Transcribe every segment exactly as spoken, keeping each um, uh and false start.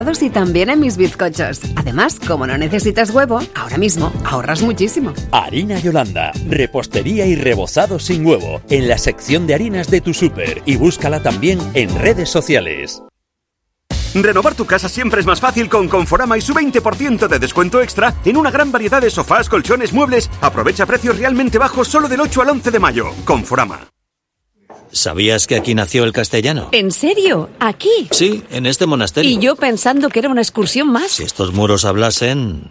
y también en mis bizcochos. Además, como no necesitas huevo, ahora mismo ahorras muchísimo. Harina Yolanda, repostería y rebozado sin huevo, en la sección de harinas de tu súper, y búscala también en redes sociales. Renovar tu casa siempre es más fácil con Conforama y su veinte por ciento de descuento extra en una gran variedad de sofás, colchones, muebles. Aprovecha precios realmente bajos solo del ocho al once de mayo. Conforama. ¿Sabías que aquí nació el castellano? ¿En serio? ¿Aquí? Sí, en este monasterio. Y yo pensando que era una excursión más. Si estos muros hablasen...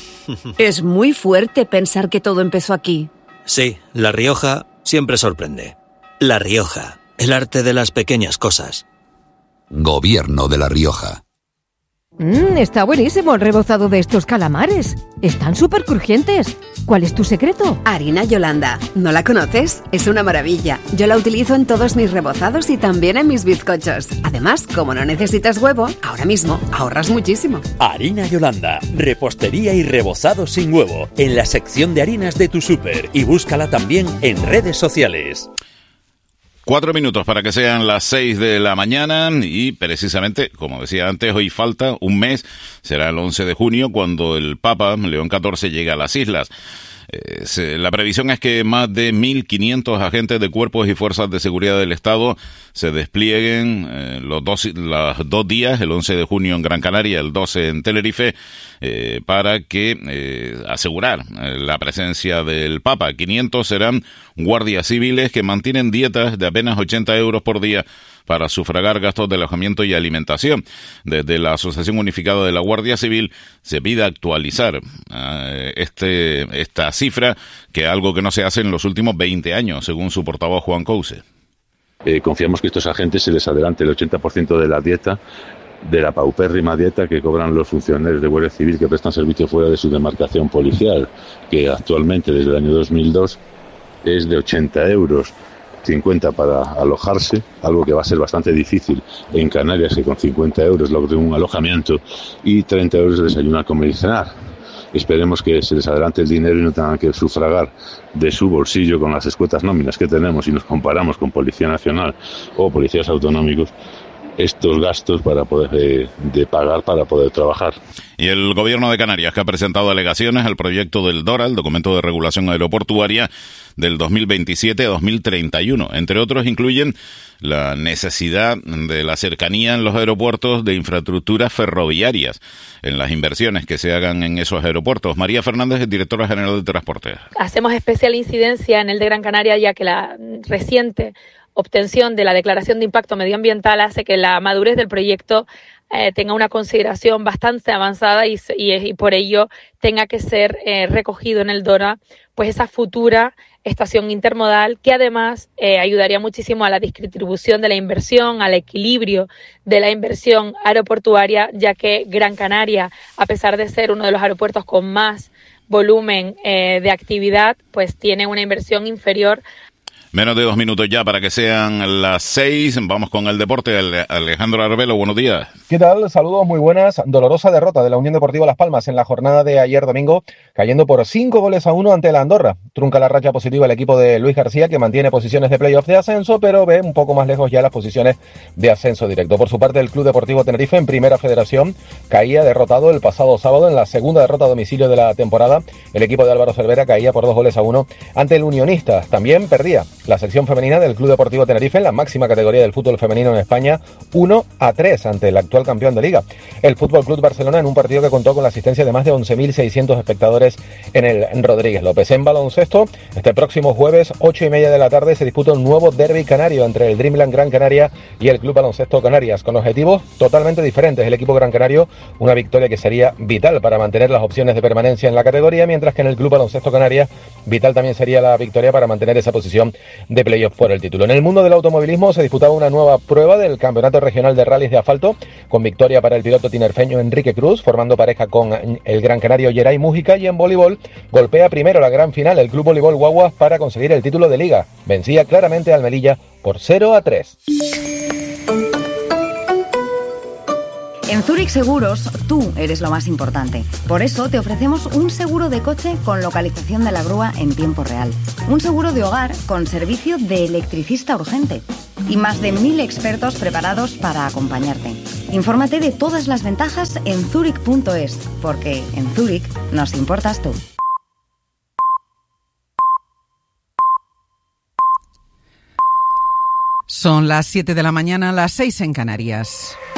Es muy fuerte pensar que todo empezó aquí. Sí, La Rioja siempre sorprende. La Rioja, el arte de las pequeñas cosas. Gobierno de La Rioja. Mmm, está buenísimo el rebozado de estos calamares. Están súper crujientes. ¿Cuál es tu secreto? Harina Yolanda. ¿No la conoces? Es una maravilla. Yo la utilizo en todos mis rebozados y también en mis bizcochos. Además, como no necesitas huevo, ahora mismo ahorras muchísimo. Harina Yolanda, repostería y rebozado sin huevo, en la sección de harinas de tu súper, y búscala también en redes sociales. Cuatro minutos para que sean las seis de la mañana y precisamente, como decía antes, hoy falta un mes, será el once de junio cuando el Papa León catorce llega a las islas. Eh, se, la previsión es que más de mil quinientos agentes de cuerpos y fuerzas de seguridad del Estado se desplieguen eh, los dos, los dos días, el once de junio en Gran Canaria, el doce en Tenerife, eh, para que eh, asegurar eh, la presencia del Papa. quinientos serán guardias civiles que mantienen dietas de apenas ochenta euros por día para sufragar gastos de alojamiento y alimentación. Desde la Asociación Unificada de la Guardia Civil se pide actualizar uh, este esta cifra, que es algo que no se hace en los últimos veinte años, según su portavoz Juan Couce. Eh, confiamos que estos agentes se les adelante el ochenta por ciento de la dieta, de la paupérrima dieta que cobran los funcionarios de Guardia Civil que prestan servicio fuera de su demarcación policial, que actualmente desde el año dos mil dos es de ochenta euros. cincuenta para alojarse, algo que va a ser bastante difícil en Canarias, que con cincuenta euros logren un alojamiento, y treinta euros de desayunar, comer y cenar. Esperemos que se les adelante el dinero y no tengan que sufragar de su bolsillo con las escuetas nóminas que tenemos y nos comparamos con Policía Nacional o policías autonómicos, estos gastos para poder de, de pagar para poder trabajar. Y el Gobierno de Canarias, que ha presentado alegaciones al proyecto del DORA, el Documento de Regulación Aeroportuaria del dos mil veintisiete a dos mil treinta y uno. Entre otros, incluyen la necesidad de la cercanía en los aeropuertos de infraestructuras ferroviarias, en las inversiones que se hagan en esos aeropuertos. María Fernández es directora general de Transporte. Hacemos especial incidencia en el de Gran Canaria, ya que la reciente obtención de la declaración de impacto medioambiental hace que la madurez del proyecto eh, tenga una consideración bastante avanzada y, y, y por ello tenga que ser eh, recogido en el DORA pues esa futura estación intermodal, que además eh, ayudaría muchísimo a la distribución de la inversión, al equilibrio de la inversión aeroportuaria, ya que Gran Canaria, a pesar de ser uno de los aeropuertos con más volumen eh, de actividad, pues tiene una inversión inferior. Menos de dos minutos ya para que sean las seis. Vamos con el deporte. Alejandro Arbelo, buenos días. ¿Qué tal? Saludos muy buenas. Dolorosa derrota de la Unión Deportiva Las Palmas en la jornada de ayer domingo, cayendo por cinco goles a uno ante la Andorra. Trunca la racha positiva el equipo de Luis García, que mantiene posiciones de playoff de ascenso, pero ve un poco más lejos ya las posiciones de ascenso directo. Por su parte, el Club Deportivo Tenerife, en Primera Federación, caía derrotado el pasado sábado en la segunda derrota a domicilio de la temporada. El equipo de Álvaro Cervera caía por dos goles a uno ante el Unionista. También perdía la sección femenina del Club Deportivo Tenerife, en la máxima categoría del fútbol femenino en España, uno a tres ante el actual campeón de Liga. El Fútbol Club Barcelona, en un partido que contó con la asistencia de más de once mil seiscientos espectadores en el Rodríguez López. En baloncesto, este próximo jueves, ocho y media de la tarde, se disputa un nuevo derbi canario entre el Dreamland Gran Canaria y el Club Baloncesto Canarias, con objetivos totalmente diferentes. El equipo gran canario, una victoria que sería vital para mantener las opciones de permanencia en la categoría, mientras que en el Club Baloncesto Canarias, vital también sería la victoria para mantener esa posición de playoff por el título. En el mundo del automovilismo se disputaba una nueva prueba del Campeonato Regional de Rallys de Asfalto, con victoria para el piloto tinerfeño Enrique Cruz, formando pareja con el gran canario Geray Mújica. Y en voleibol, golpea primero la gran final el Club Voleibol Guaguas para conseguir el título de Liga. Vencía claramente al Melilla por cero a tres. En Zurich Seguros, tú eres lo más importante. Por eso te ofrecemos un seguro de coche con localización de la grúa en tiempo real. Un seguro de hogar con servicio de electricista urgente. Y más de mil expertos preparados para acompañarte. Infórmate de todas las ventajas en zurich punto es, porque en Zurich nos importas tú. Son las siete de la mañana, las seis en Canarias.